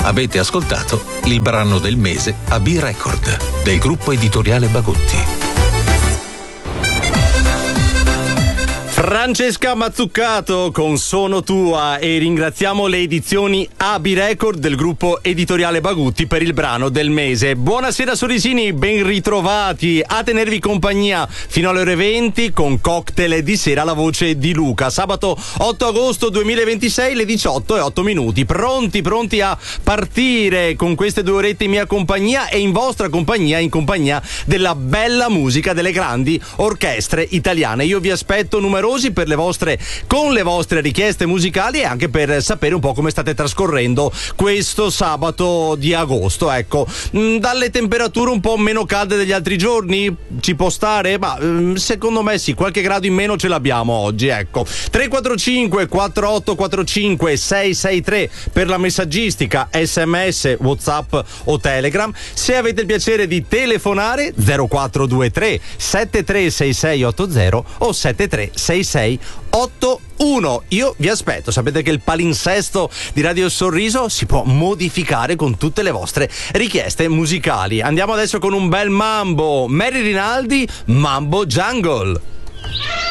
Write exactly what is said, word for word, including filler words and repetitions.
Avete ascoltato il brano del mese a B-Record del gruppo editoriale Bagutti. Francesca Mazzuccato con Sono Tua, e ringraziamo le edizioni A B Record del gruppo editoriale Bagutti per il brano del mese. Buonasera sorrisini, ben ritrovati a tenervi compagnia fino alle ore venti con Cocktail di sera alla voce di Luca. Sabato otto agosto duemilaventisei, le diciotto e otto minuti. Pronti, pronti a partire con queste due orette in mia compagnia e in vostra compagnia, in compagnia della bella musica delle grandi orchestre italiane. Io vi aspetto numerosi per le vostre con le vostre richieste musicali e anche per sapere un po' come state trascorrendo questo sabato di agosto. Ecco, dalle temperature un po' meno calde degli altri giorni ci può stare? Ma secondo me sì, qualche grado in meno ce l'abbiamo oggi, ecco. tre quattro cinque quattro otto quattro cinque sei sei tre per la messaggistica, sms, whatsapp o telegram. Se avete il piacere di telefonare, zero quattro due tre sette tre sei sei otto zero o sette tre sei sei otto uno. Io vi aspetto. Sapete che il palinsesto di Radio Sorriso si può modificare con tutte le vostre richieste musicali. Andiamo adesso con un bel mambo. Mary Rinaldi, Mambo Jungle.